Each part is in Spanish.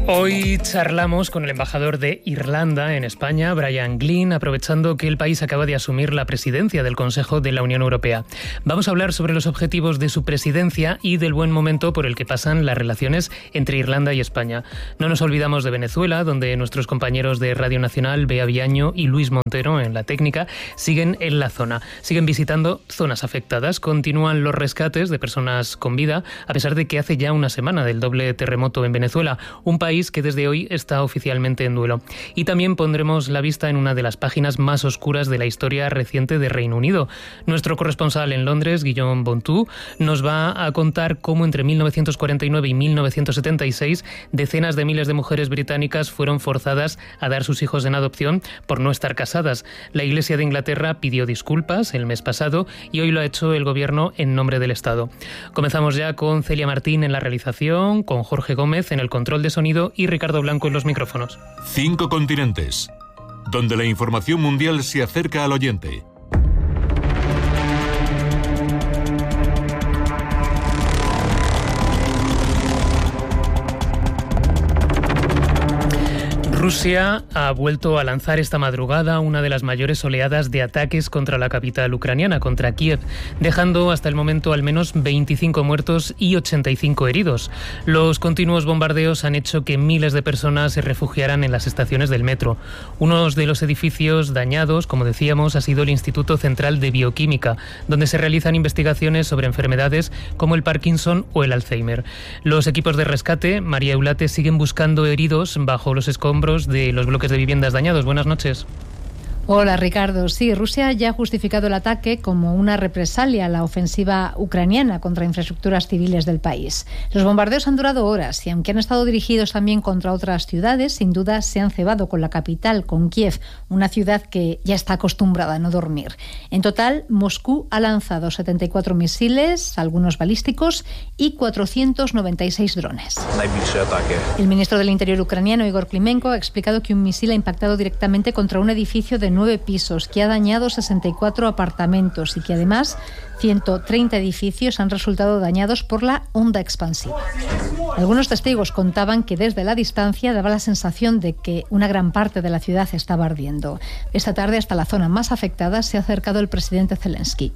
Hoy charlamos con el embajador de Irlanda en España, Brian Glynn, aprovechando que el país acaba de asumir la presidencia del Consejo de la Unión Europea. Vamos a hablar sobre los objetivos de su presidencia y del buen momento por el que pasan las relaciones entre Irlanda y España. No nos olvidamos de Venezuela, donde nuestros compañeros de Radio Nacional, Bea Viaño y Luis Montero, en la técnica, siguen en la zona. Siguen visitando zonas afectadas. Continúan los rescates de personas con vida, a pesar de que hace ya una semana del doble terremoto en Venezuela, un país que desde hoy está oficialmente en duelo. Y también pondremos la vista en una de las páginas más oscuras de la historia reciente de Reino Unido. Nuestro corresponsal en Londres, Guillaume Bontou, nos va a contar cómo entre 1949 y 1976 decenas de miles de mujeres británicas fueron forzadas a dar sus hijos en adopción por no estar casadas. La Iglesia de Inglaterra pidió disculpas el mes pasado y hoy lo ha hecho el Gobierno en nombre del Estado. Comenzamos ya con Celia Martín en la realización, con Jorge Gómez en el control de sonido y Ricardo Blanco en los micrófonos. 5 continentes, donde la información mundial se acerca al oyente. Rusia ha vuelto a lanzar esta madrugada una de las mayores oleadas de ataques contra la capital ucraniana, contra Kiev, dejando hasta el momento al menos 25 muertos y 85 heridos. Los continuos bombardeos han hecho que miles de personas se refugiaran en las estaciones del metro. Uno de los edificios dañados, como decíamos, ha sido el Instituto Central de Bioquímica, donde se realizan investigaciones sobre enfermedades como el Parkinson o el Alzheimer. Los equipos de rescate, María Eulate, siguen buscando heridos bajo los escombros de los bloques de viviendas dañados. Buenas noches. Hola, Ricardo. Sí, Rusia ya ha justificado el ataque como una represalia a la ofensiva ucraniana contra infraestructuras civiles del país. Los bombardeos han durado horas y, aunque han estado dirigidos también contra otras ciudades, sin duda se han cebado con la capital, con Kiev, una ciudad que ya está acostumbrada a no dormir. En total, Moscú ha lanzado 74 misiles, algunos balísticos y 496 drones. El ministro del Interior ucraniano, Igor Klimenko, ha explicado que un misil ha impactado directamente contra un edificio de 9 pisos, que ha dañado 64 apartamentos y que además 130 edificios han resultado dañados por la onda expansiva. Algunos testigos contaban que desde la distancia daba la sensación de que una gran parte de la ciudad estaba ardiendo. Esta tarde, hasta la zona más afectada, se ha acercado el presidente Zelensky,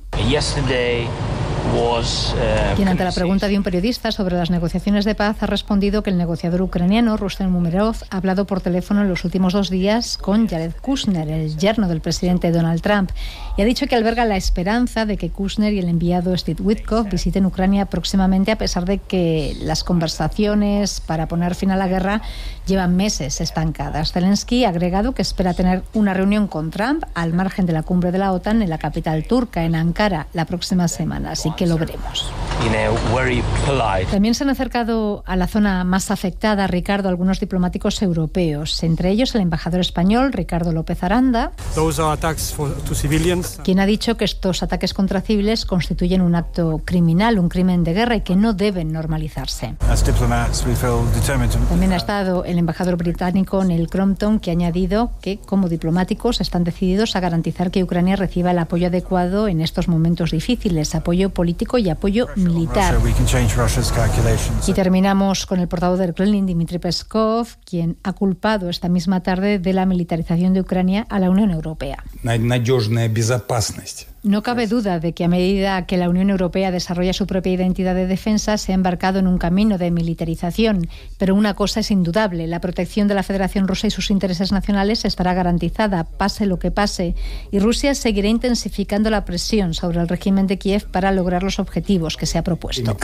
quien, ante la pregunta de un periodista sobre las negociaciones de paz, ha respondido que el negociador ucraniano Rustem Umerov ha hablado por teléfono en los últimos 2 días con Jared Kushner, el yerno del presidente Donald Trump, y ha dicho que alberga la esperanza de que Kushner y el enviado Steve Witkoff visiten Ucrania próximamente, a pesar de que las conversaciones para poner fin a la guerra llevan meses estancadas. Zelensky ha agregado que espera tener una reunión con Trump al margen de la cumbre de la OTAN en la capital turca, en Ankara, la próxima semana, así que lo veremos. También se han acercado a la zona más afectada, Ricardo, algunos diplomáticos europeos, entre ellos el embajador español, Ricardo López Aranda, quien ha dicho que estos ataques contra civiles constituyen un acto criminal, un crimen de guerra y que no deben normalizarse. También ha estado el embajador británico Neil Crompton, que ha añadido que, como diplomáticos, están decididos a garantizar que Ucrania reciba el apoyo adecuado en estos momentos difíciles, apoyo político y apoyo militar. Y terminamos con el portavoz del Kremlin, Dmitry Peskov, quien ha culpado esta misma tarde de la militarización de Ucrania a la Unión Europea. No cabe duda de que a medida que la Unión Europea desarrolla su propia identidad de defensa, se ha embarcado en un camino de militarización. Pero una cosa es indudable: la protección de la Federación Rusa y sus intereses nacionales estará garantizada, pase lo que pase. Y Rusia seguirá intensificando la presión sobre el régimen de Kiev para lograr los objetivos que se ha propuesto.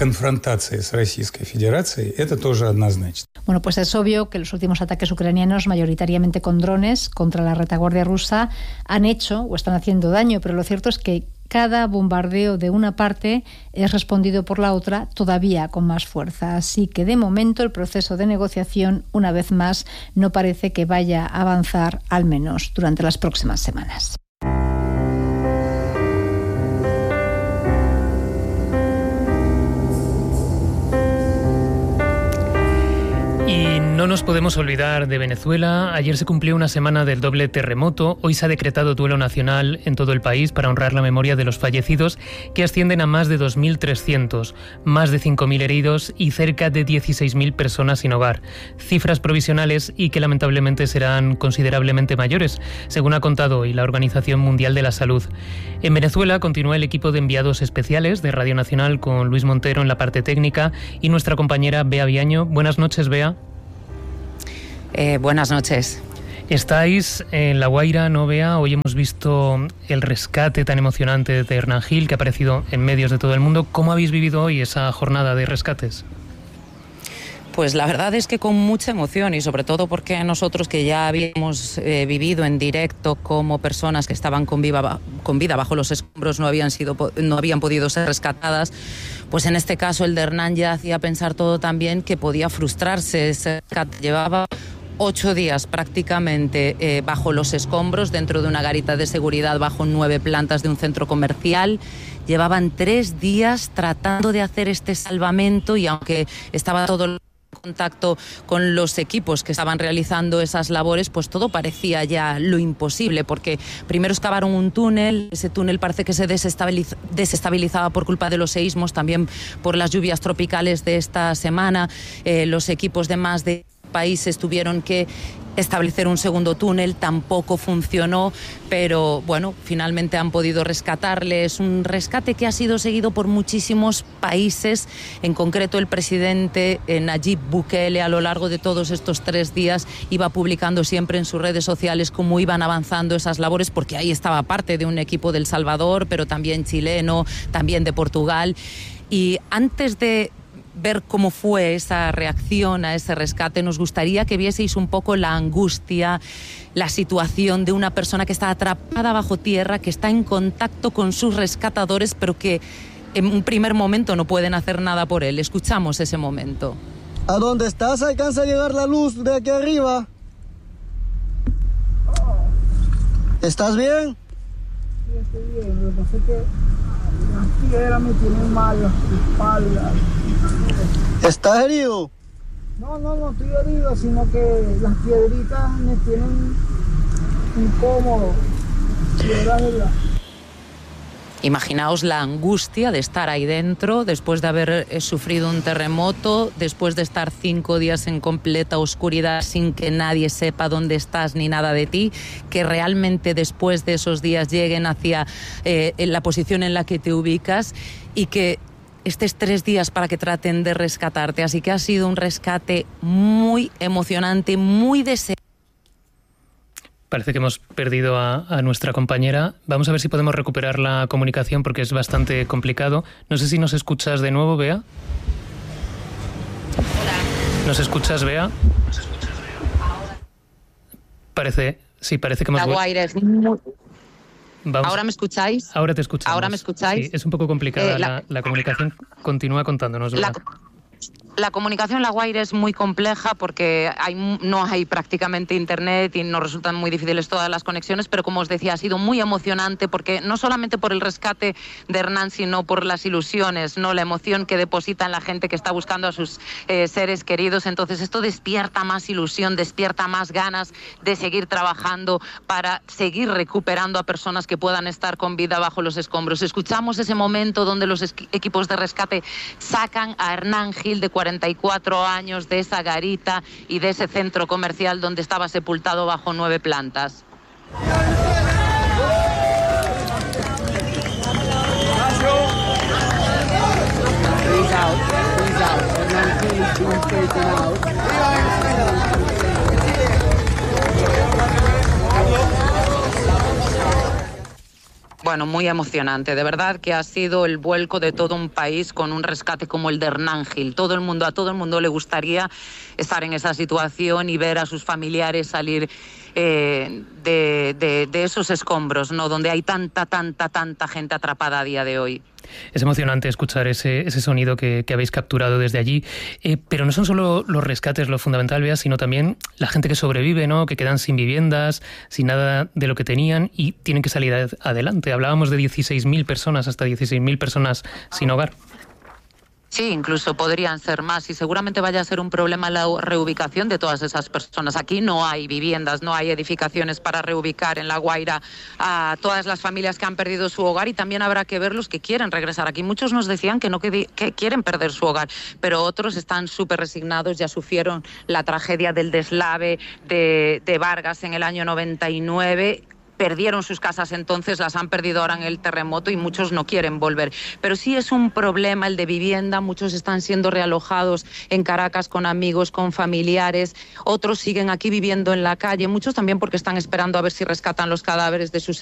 Bueno, pues es obvio que los últimos ataques ucranianos, mayoritariamente con drones, contra la retaguardia rusa, han hecho o están haciendo daño, pero lo cierto es que cada bombardeo de una parte es respondido por la otra todavía con más fuerza. Así que de momento el proceso de negociación, una vez más, no parece que vaya a avanzar, al menos durante las próximas semanas. Y No nos podemos olvidar de Venezuela. Ayer se cumplió una semana del doble terremoto. Hoy se ha decretado duelo nacional en todo el país para honrar la memoria de los fallecidos, que ascienden a más de 2.300, más de 5.000 heridos y cerca de 16.000 personas sin hogar. Cifras provisionales y que lamentablemente serán considerablemente mayores, según ha contado hoy la Organización Mundial de la Salud. En Venezuela continúa el equipo de enviados especiales de Radio Nacional con Luis Montero en la parte técnica y nuestra compañera Bea Viaño. Buenas noches, Bea. Buenas noches. Estáis en La Guaira, ¿no, Bea? Hoy hemos visto el rescate tan emocionante de Hernán Gil, que ha aparecido en medios de todo el mundo. ¿Cómo habéis vivido hoy esa jornada de rescates? Pues la verdad es que con mucha emoción, y sobre todo porque nosotros, que ya habíamos vivido en directo como personas que estaban con vida bajo los escombros, no habían podido ser rescatadas, pues en este caso el de Hernán ya hacía pensar todo también que podía frustrarse. Ese rescate llevaba 8 días prácticamente bajo los escombros, dentro de una garita de seguridad bajo 9 plantas de un centro comercial. Llevaban 3 días tratando de hacer este salvamento, y aunque estaba todo el contacto con los equipos que estaban realizando esas labores, pues todo parecía ya lo imposible, porque primero excavaron un túnel. Ese túnel parece que se desestabilizaba por culpa de los seísmos, también por las lluvias tropicales de esta semana. Los equipos de más de países tuvieron que establecer un segundo túnel, tampoco funcionó, pero bueno, finalmente han podido rescatarle. Es un rescate que ha sido seguido por muchísimos países, en concreto el presidente Nayib Bukele a lo largo de todos estos 3 días iba publicando siempre en sus redes sociales cómo iban avanzando esas labores, porque ahí estaba parte de un equipo de El Salvador, pero también chileno, también de Portugal. Y antes de ver cómo fue esa reacción a ese rescate, nos gustaría que vieseis un poco la angustia, la situación de una persona que está atrapada bajo tierra, que está en contacto con sus rescatadores, pero que en un primer momento no pueden hacer nada por él. Escuchamos ese momento. ¿A dónde estás? ¿Alcanza a llegar la luz de aquí arriba? ¿Estás bien? Sí, estoy bien. Lo que pasa es que las piedras me tienen mal, las espaldas. ¿Estás herido? No estoy herido, sino que las piedritas me tienen incómodo. Imaginaos la angustia de estar ahí dentro, después de haber sufrido un terremoto, después de estar 5 días en completa oscuridad sin que nadie sepa dónde estás ni nada de ti, que realmente después de esos días lleguen hacia la posición en la que te ubicas y que estés 3 días para que traten de rescatarte. Así que ha sido un rescate muy emocionante, muy deseado. Parece que hemos perdido a nuestra compañera. Vamos a ver si podemos recuperar la comunicación, porque es bastante complicado. No sé si nos escuchas de nuevo, Bea. Hola. ¿Nos escuchas, Bea? Parece que hemos... La Guaira es muy... Vamos. ¿Ahora me escucháis? Ahora te escuchamos. ¿Ahora me escucháis? Sí, es un poco complicada la comunicación. Continúa contándonos, Bea. La comunicación en La Guaira es muy compleja porque no hay prácticamente internet y nos resultan muy difíciles todas las conexiones, pero como os decía, ha sido muy emocionante, porque no solamente por el rescate de Hernán, sino por las ilusiones, ¿no? La emoción que deposita en la gente que está buscando a sus seres queridos. Entonces esto despierta más ilusión, despierta más ganas de seguir trabajando para seguir recuperando a personas que puedan estar con vida bajo los escombros. Escuchamos ese momento donde los equipos de rescate sacan a Hernán Gil, de 44 años, de esa garita y de ese centro comercial donde estaba sepultado bajo 9 plantas. Bueno, muy emocionante. De verdad que ha sido el vuelco de todo un país con un rescate como el de Hernán Gil. A todo el mundo le gustaría estar en esa situación y ver a sus familiares salir de esos escombros, ¿no? Donde hay tanta gente atrapada a día de hoy. Es emocionante escuchar ese sonido que habéis capturado desde allí, pero no son solo los rescates lo fundamental, Bea, sino también la gente que sobrevive, ¿no? Que quedan sin viviendas, sin nada de lo que tenían y tienen que salir adelante. Hablábamos de 16.000 personas, hasta 16.000 personas sin hogar. Sí, incluso podrían ser más y seguramente vaya a ser un problema la reubicación de todas esas personas. Aquí no hay viviendas, no hay edificaciones para reubicar en La Guaira a todas las familias que han perdido su hogar, y también habrá que ver los que quieren regresar. Aquí muchos nos decían que no que quieren perder su hogar, pero otros están súper resignados, ya sufrieron la tragedia del deslave de Vargas en el año 99. Perdieron sus casas entonces, las han perdido ahora en el terremoto y muchos no quieren volver. Pero sí es un problema el de vivienda, muchos están siendo realojados en Caracas con amigos, con familiares, otros siguen aquí viviendo en la calle, muchos también porque están esperando a ver si rescatan los cadáveres de sus